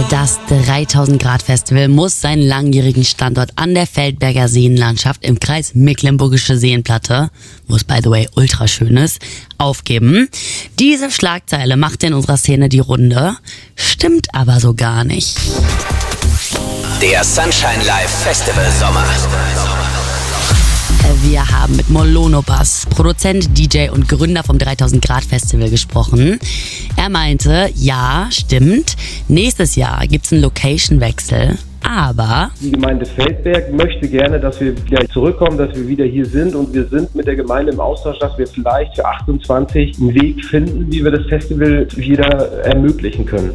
Das 3000 Grad Festival muss seinen langjährigen Standort an der Feldberger Seenlandschaft im Kreis Mecklenburgische Seenplatte, wo es by the way ultra schön ist, aufgeben. Diese Schlagzeile macht in unserer Szene die Runde, stimmt aber so gar nicht. Der Sunshine Live Festival Sommer. Wir haben mit Molono Bass, Produzent, DJ und Gründer vom 3000 Grad Festival gesprochen. Er meinte, ja, stimmt, nächstes Jahr gibt's einen Location-Wechsel. Aber die Gemeinde Feldberg möchte gerne, dass wir wieder zurückkommen, dass wir wieder hier sind, und wir sind mit der Gemeinde im Austausch, dass wir vielleicht für 28 einen Weg finden, wie wir das Festival wieder ermöglichen können.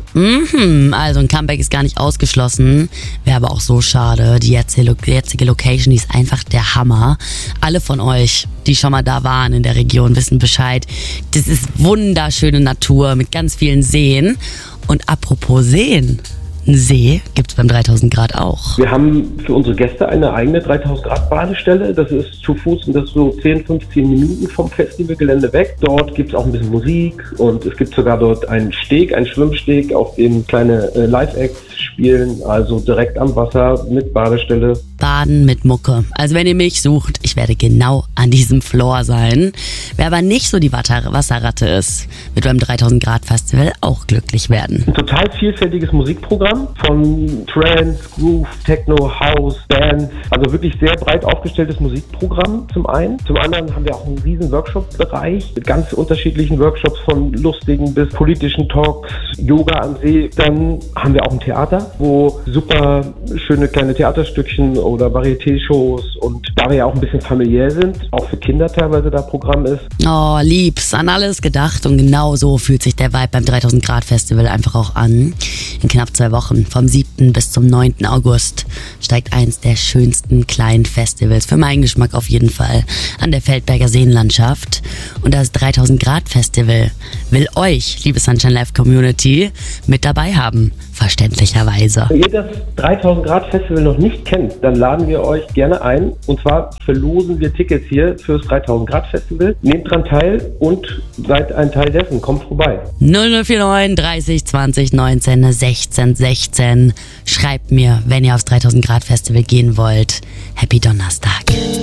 Also ein Comeback ist gar nicht ausgeschlossen, wäre aber auch so schade. Die jetzige Location, die ist einfach der Hammer. Alle von euch, die schon mal da waren in der Region, wissen Bescheid. Das ist wunderschöne Natur mit ganz vielen Seen. Und apropos Seen, ein See gibt's beim 3000 Grad auch. Wir haben für unsere Gäste eine eigene 3000 Grad Badestelle. Das ist zu Fuß und das ist so 10, 15 Minuten vom Festivalgelände weg. Dort gibt's auch ein bisschen Musik und es gibt sogar dort einen Steg, einen Schwimmsteg, auf dem kleine Live-Acts spielen, also direkt am Wasser mit Badestelle. Baden mit Mucke. Also wenn ihr mich sucht, ich werde genau an diesem Floor sein. Wer aber nicht so die Wasserratte ist, wird beim 3000 Grad Festival auch glücklich werden. Ein total vielfältiges Musikprogramm von Trance, Groove, Techno, House, Bands. Also wirklich sehr breit aufgestelltes Musikprogramm zum einen. Zum anderen haben wir auch einen riesen Workshop-Bereich mit ganz unterschiedlichen Workshops, von lustigen bis politischen Talks, Yoga am See. Dann haben wir auch ein Theater, wo super schöne kleine Theaterstückchen oder Varieté-Shows, und da wir ja auch ein bisschen familiär sind, auch für Kinder teilweise da Programm ist. Oh, liebs, an alles gedacht, und genau so fühlt sich der Vibe beim 3000 Grad Festival einfach auch an. In knapp 2 Wochen, vom 7. bis zum 9. August, steigt eins der schönsten kleinen Festivals, für meinen Geschmack auf jeden Fall, an der Feldberger Seenlandschaft. Und das 3000 Grad Festival will euch, liebe Sunshine Live Community, mit dabei haben, verständlicherweise. Wenn ihr das 3000 Grad Festival noch nicht kennt, dann laden wir euch gerne ein. Und zwar verlosen wir Tickets hier fürs 3000 Grad Festival. Nehmt dran teil und seid ein Teil dessen. Kommt vorbei. 0049 30 20 19 16 16. Schreibt mir, wenn ihr aufs 3000 Grad Festival gehen wollt. Happy Donnerstag.